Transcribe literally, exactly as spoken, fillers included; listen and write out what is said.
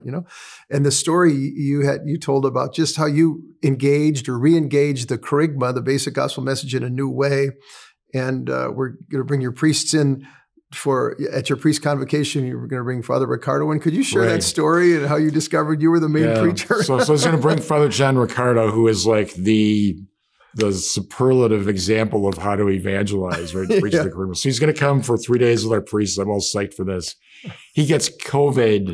you know, and the story you had, you told about just how you engaged or re-engaged the kerygma, the basic gospel message, in a new way. And uh, we're going to bring your priests in for, at your priest convocation, you were going to bring Father Ricardo in. Could you share right. that story and how you discovered you were the main yeah. preacher? so, so I was going to bring Father John Ricardo, who is like the the superlative example of how to evangelize, right? Preach yeah. the kerygma. So he's going to come for three days with our priests. I'm all psyched for this. He gets COVID